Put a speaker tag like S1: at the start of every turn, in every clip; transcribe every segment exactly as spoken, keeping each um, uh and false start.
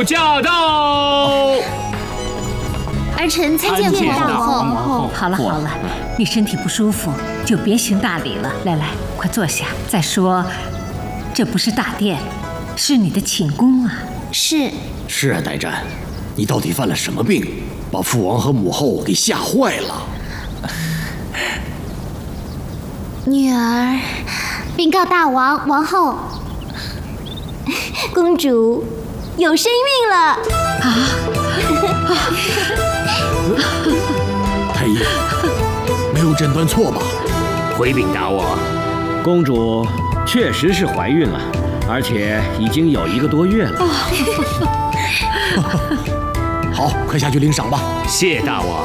S1: 驾到！
S2: 儿臣参见父皇后。
S3: 好了好了，你身体不舒服就别行大礼了。来来，快坐下。再说，这不是大殿，是你的寝宫啊。
S2: 是
S4: 是啊，代战，你到底犯了什么病，把父王和母后给吓坏了？
S2: 女儿禀告大王、王后，公主有身孕了。啊！
S4: 太医，没有诊断错吧？
S1: 回禀大王，公主确实是怀孕了，而且已经有一个多月了。
S4: 好，快下去领赏吧。
S1: 谢大王。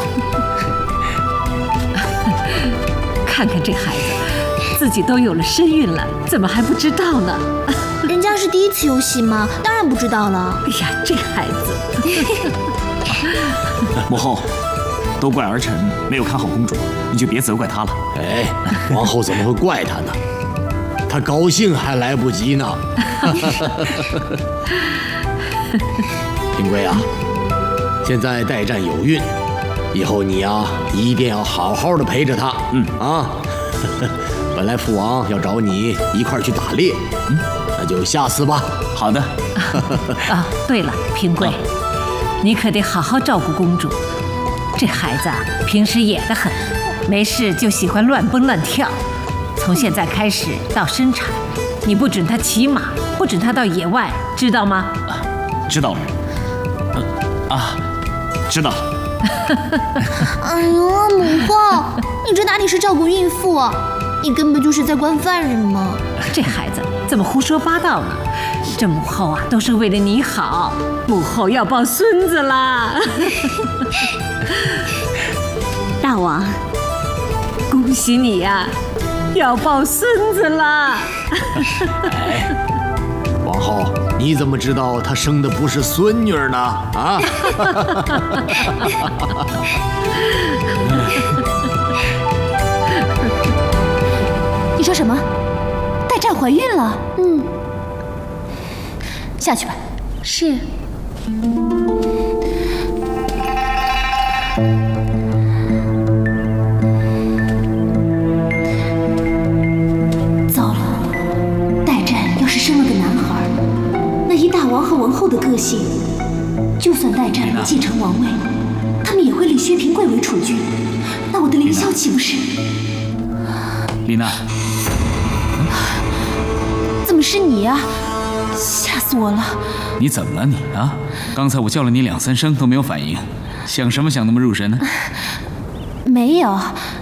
S3: 看看这孩子，自己都有了身孕了，怎么还不知道呢？
S2: 人家是第一次有喜嘛，当然不知道了。
S3: 哎呀，这孩子！
S5: 母后，都怪儿臣没有看好公主，你就别责怪她了。
S4: 哎，王后怎么会怪她呢？她高兴还来不及呢。平贵啊，现在代战有孕，以后你啊一定要好好的陪着她。嗯啊，本来父王要找你一块儿去打猎，嗯，那就下次吧。
S5: 好的。
S3: 啊，对了，平贵。啊，你可得好好照顾公主，这孩子啊，平时野得很，没事就喜欢乱蹦乱跳。从现在开始到生产，你不准他骑马，不准他到野外，知道吗？
S5: 啊，知道了。呃、啊，知道了。
S2: 哎呦，母后，你这哪里是照顾孕妇啊？你根本就是在关犯人嘛！
S3: 这孩子怎么胡说八道呢？这母后啊，都是为了你好。母后要抱孙子啦！
S2: 大王，
S3: 恭喜你呀，要抱孙子啦！
S4: 哎，王后，你怎么知道她生的不是孙女呢？啊！
S2: 你说什么？代战怀孕了？嗯。下去吧。是。糟了，代战要是生了个男孩，那以大王和王后的个性，就算代战继承王位，他们也会立薛平贵为储君，那我的凌霄岂不是？
S5: 丽娜，
S2: 怎么是你呀？吓死我了！
S5: 你怎么了你啊？刚才我叫了你两三声都没有反应，想什么想那么入神呢？
S2: 没有。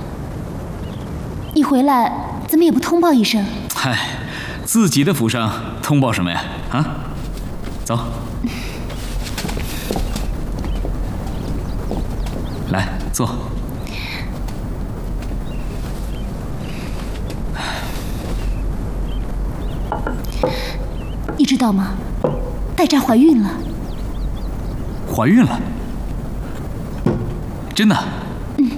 S2: 你回来怎么也不通报一声？
S5: 嗨，自己的府上通报什么呀？啊，走，来坐。
S2: 你知道吗？代战怀孕了。
S5: 怀孕了？真的？
S2: 嗯。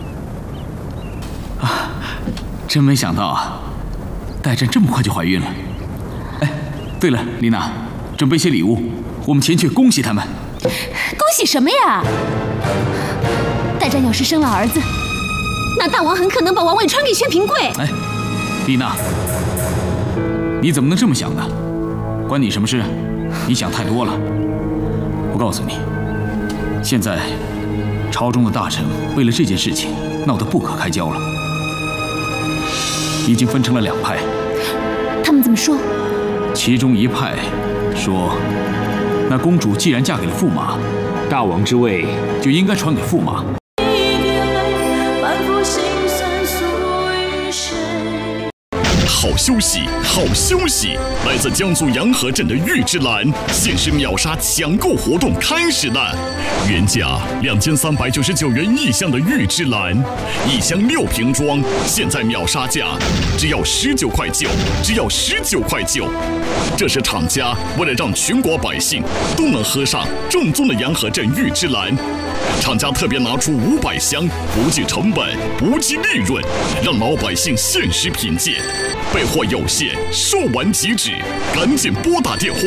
S5: 啊，真没想到啊，代战这么快就怀孕了。哎，对了，丽娜，准备些礼物，我们前去恭喜他们。
S2: 恭喜什么呀？代战要是生了儿子，那大王很可能把王位传给薛平贵。
S5: 哎，丽娜，你怎么能这么想呢？关你什么事？你想太多了。我告诉你，现在朝中的大臣为了这件事情闹得不可开交了，已经分成了两派。
S2: 他们怎么说？
S5: 其中一派说，那公主既然嫁给了驸马，大王之位就应该传给驸马。
S6: 好消息，好消息！来自江苏洋河镇的玉芝兰限时秒杀抢购活动开始了，原价两千三百九十九元一箱的玉芝兰，一箱六瓶装，现在秒杀价只要十九块九，只要十九块九。这是厂家为了让全国百姓都能喝上正宗的洋河镇玉芝兰，厂家特别拿出五百箱，不计成本，不计利润，让老百姓限时品鉴。备货有限，售完即止，赶紧拨打电话。